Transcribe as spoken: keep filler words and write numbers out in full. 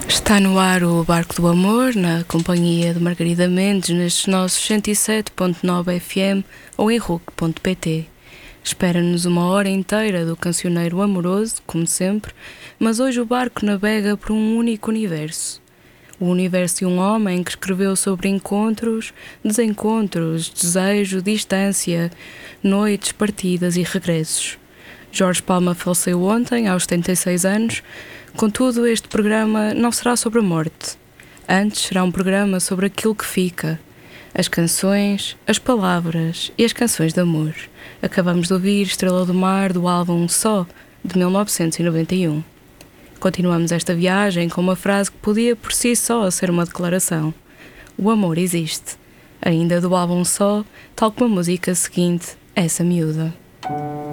Está no ar o Barco do Amor, na companhia de Margarida Mendes, nestes nossos cento e sete ponto nove F M ou em R U C ponto P T. Espera-nos uma hora inteira do cancioneiro amoroso, como sempre, mas hoje o barco navega por um único universo. O universo de um homem que escreveu sobre encontros, desencontros, desejo, distância, noites, partidas e regressos. Jorge Palma faleceu ontem, aos setenta e seis anos, contudo este programa não será sobre a morte. Antes será um programa sobre aquilo que fica. As canções, as palavras e as canções de amor. Acabamos de ouvir Estrela do Mar do álbum Só, de mil novecentos e noventa e um. Continuamos esta viagem com uma frase que podia por si só ser uma declaração. O amor existe. Ainda do álbum Só, tal como a música seguinte, Essa Miúda.